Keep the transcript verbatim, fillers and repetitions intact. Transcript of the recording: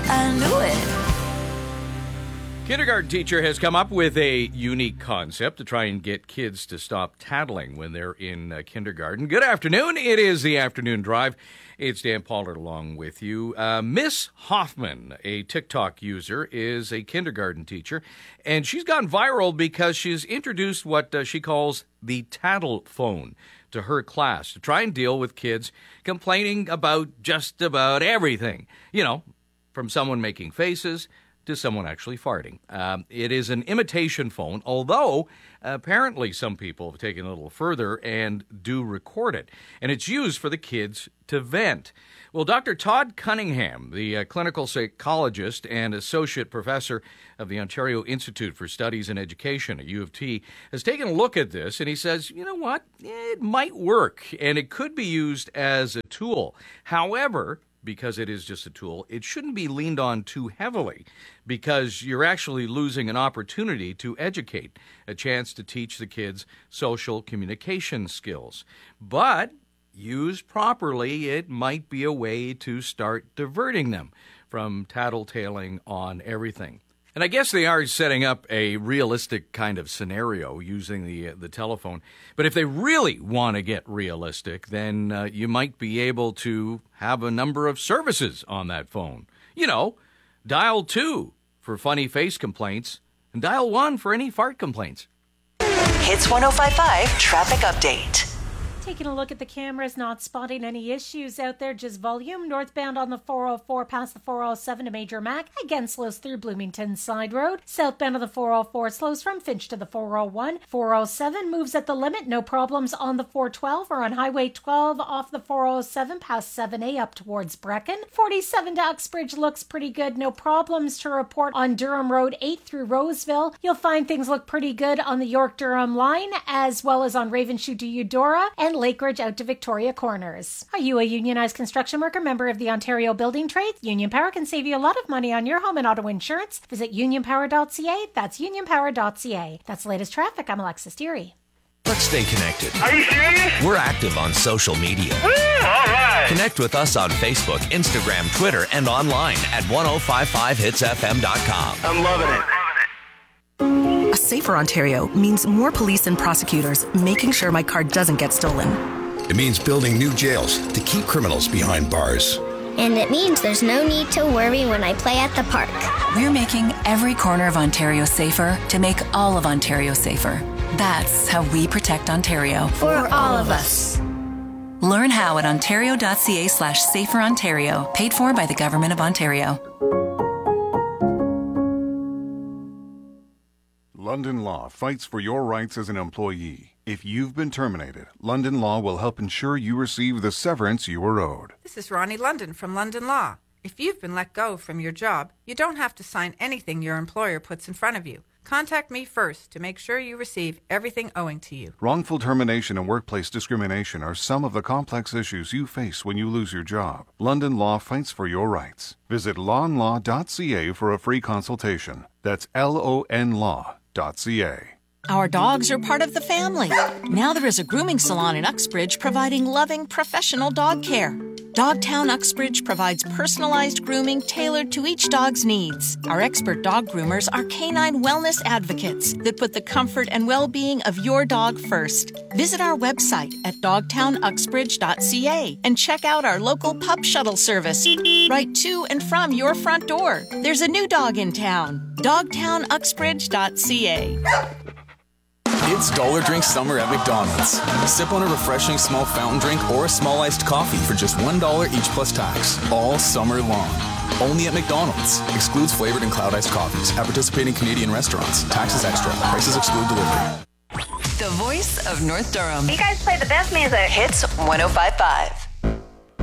I knew it. Kindergarten teacher has come up with a unique concept to try and get kids to stop tattling when they're in uh, kindergarten. Good afternoon. It is the afternoon drive. It's Dan Pollard along with you. Uh, Miss Hoffman, a TikTok user, is a kindergarten teacher, and she's gone viral because she's introduced what uh, she calls the tattle phone to her class to try and deal with kids complaining about just about everything. You know, from someone making faces to someone actually farting. Um, it is an imitation phone, although apparently some people have taken it a little further and do record it. And it's used for the kids to vent. Well, Doctor Todd Cunningham, the uh, clinical psychologist and associate professor of the Ontario Institute for Studies in Education at U of T, has taken a look at this, and he says, you know what, it might work, and it could be used as a tool. However, because it is just a tool, it shouldn't be leaned on too heavily because you're actually losing an opportunity to educate, a chance to teach the kids social communication skills. But used properly, it might be a way to start diverting them from tattletaling on everything. And I guess they are setting up a realistic kind of scenario using the uh, the telephone. But if they really want to get realistic, then uh, you might be able to have a number of services on that phone. You know, dial two for funny face complaints and dial one for any fart complaints. Hits one oh five point five Traffic Update. Taking a look at the cameras, not spotting any issues out there, just volume. Northbound on the four oh four past the four oh seven to Major Mac. Again, slows through Bloomington Side Road. Southbound on the four oh four slows from Finch to the four oh one. four oh seven moves at the limit. No problems on the four twelve or on Highway twelve off the four oh seven past seven A up towards Brecken. forty-seven to Uxbridge looks pretty good. No problems to report on Durham Road eight through Roseville. You'll find things look pretty good on the York-Durham line as well as on Ravenshoe to Eudora and Lakeridge out to Victoria Corners. Are you a unionized construction worker, member of the Ontario Building Trades? Union Power can save you a lot of money on your home and auto insurance. Visit union power dot c a. That's union power dot c a. That's the latest traffic. I'm Alexis Deary. Let's stay connected. Are you serious? We're active on social media. Woo, all right. Connect with us on Facebook, Instagram, Twitter, and online at ten fifty-five hits f m dot com. I'm loving it. A safer Ontario means more police and prosecutors making sure my car doesn't get stolen. It means building new jails to keep criminals behind bars. And it means there's no need to worry when I play at the park. We're making every corner of Ontario safer to make all of Ontario safer. That's how we protect Ontario. For all of us. Learn how at ontario.ca slash safer Ontario. Paid for by the Government of Ontario. London Law fights for your rights as an employee. If you've been terminated, London Law will help ensure you receive the severance you are owed. This is Ronnie London from London Law. If you've been let go from your job, you don't have to sign anything your employer puts in front of you. Contact me first to make sure you receive everything owing to you. Wrongful termination and workplace discrimination are some of the complex issues you face when you lose your job. London Law fights for your rights. Visit lon law dot c a for a free consultation. That's L O N law dot c a. Our dogs are part of the family. Now there is a grooming salon in Uxbridge providing loving, professional dog care. Dogtown Uxbridge provides personalized grooming tailored to each dog's needs. Our expert dog groomers are canine wellness advocates that put the comfort and well-being of your dog first. Visit our website at dogtown uxbridge dot c a and check out our local pup shuttle service right to and from your front door. There's a new dog in town. dogtown uxbridge dot c a. It's Dollar Drink Summer at McDonald's. Sip on a refreshing small fountain drink or a small iced coffee for just one dollar each plus tax, all summer long. Only at McDonald's. Excludes flavored and cloud iced coffees at participating Canadian restaurants. Taxes extra. Prices exclude delivery. The voice of North Durham. You guys play the best music. Hits one oh five point five.